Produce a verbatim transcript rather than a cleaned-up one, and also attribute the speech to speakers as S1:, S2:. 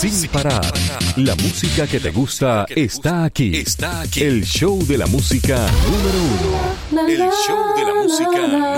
S1: Sin parar. La música que te gusta está aquí. Está aquí. El show de la música número uno. El show de la música